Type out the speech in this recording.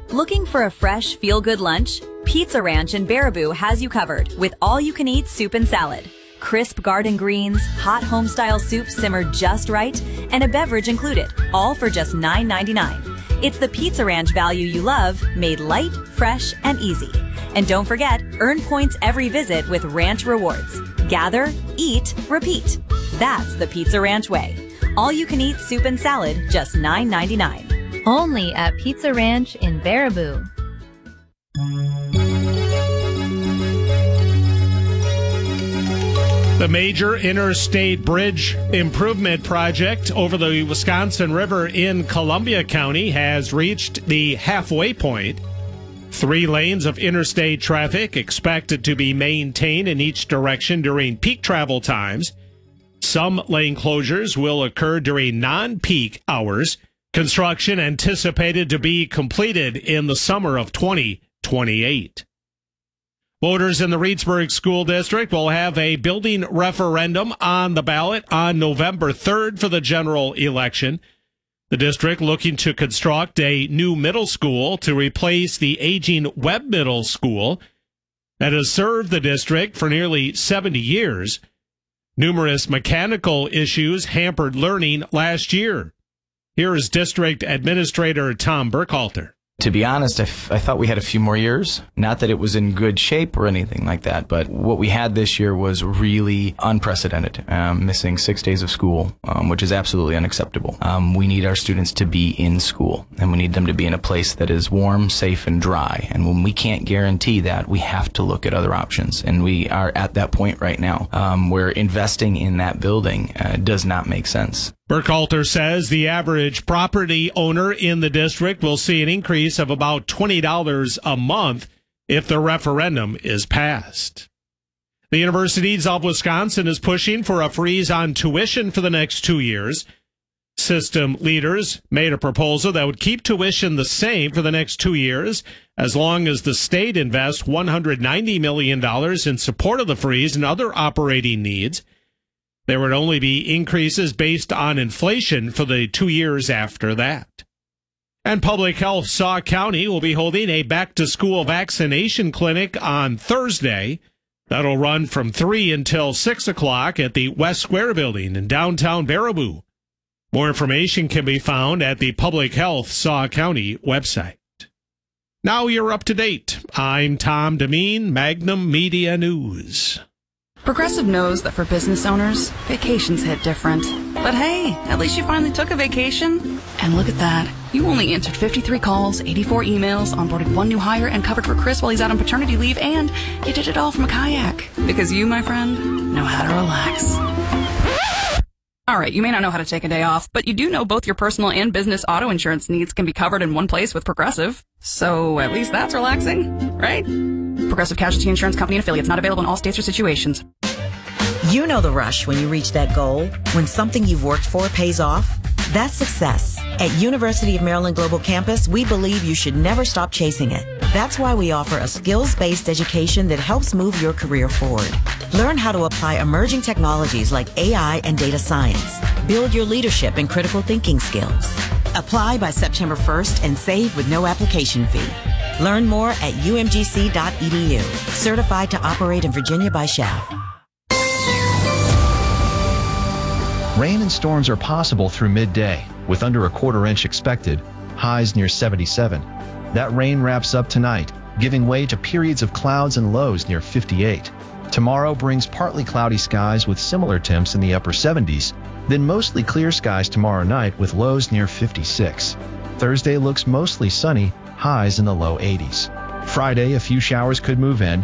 Looking for a fresh, feel-good lunch? Pizza Ranch in Baraboo has you covered with all-you-can-eat soup and salad. Crisp garden greens, hot home-style soup simmered just right, and a beverage included, all for just $9.99. It's the Pizza Ranch value you love, made light, fresh, and easy. And don't forget, earn points every visit with Ranch Rewards. Gather, eat, repeat. That's the Pizza Ranch way. All-you-can-eat soup and salad, just $9.99. Only at Pizza Ranch in Baraboo. The major interstate bridge improvement project over the Wisconsin River in Columbia County has reached the halfway point. 3 lanes of interstate traffic expected to be maintained in each direction during peak travel times. Some lane closures will occur during non-peak hours. Construction anticipated to be completed in the summer of 2028. Voters in the Reedsburg School District will have a building referendum on the ballot on November 3rd for the general election. The district looking to construct a new middle school to replace the aging Webb Middle School that has served the district for nearly 70 years. Numerous mechanical issues hampered learning last year. Here is District Administrator Tom Burkhalter. To be honest, I thought we had a few more years. Not that it was in good shape or anything like that, but what we had this year was really unprecedented. Missing 6 days of school, which is absolutely unacceptable. We need our students to be in school, and we need them to be in a place that is warm, safe, and dry. And when we can't guarantee that, we have to look at other options. And we are at that point right now where investing in that building does not make sense. Burkhalter says the average property owner in the district will see an increase of about $20 a month if the referendum is passed. The University of Wisconsin is pushing for a freeze on tuition for the next 2 years. System leaders made a proposal that would keep tuition the same for the next 2 years as long as the state invests $190 million in support of the freeze and other operating needs. There would only be increases based on inflation for the 2 years after that. And Public Health Sauk County will be holding a back-to-school vaccination clinic on Thursday. That'll run from 3 until 6 o'clock at the West Square Building in downtown Baraboo. More information can be found at the Public Health Sauk County website. Now you're up to date. I'm Tom Demeen, Magnum Media News. Progressive knows that for business owners, vacations hit different. But hey, at least you finally took a vacation. And look at that. You only answered 53 calls, 84 emails, onboarded 1 new hire, and covered for Chris while he's out on paternity leave, and you did it all from a kayak. Because you, my friend, know how to relax. All right, you may not know how to take a day off, but you do know both your personal and business auto insurance needs can be covered in one place with Progressive. So at least that's relaxing, right? Progressive Casualty Insurance Company and affiliates, not available in all states or situations. You know the rush when you reach that goal, when something you've worked for pays off. That's success. At University of Maryland Global Campus, we believe you should never stop chasing it. That's why we offer a skills-based education that helps move your career forward. Learn how to apply emerging technologies like AI and data science. Build your leadership and critical thinking skills. Apply by September 1st and save with no application fee. Learn more at umgc.edu. Certified to operate in Virginia by SCHAF. Rain and storms are possible through midday, with under a quarter-inch expected, highs near 77. That rain wraps up tonight, giving way to periods of clouds and lows near 58. Tomorrow brings partly cloudy skies with similar temps in the upper 70s, then mostly clear skies tomorrow night with lows near 56. Thursday looks mostly sunny, highs in the low 80s. Friday, a few showers could move in,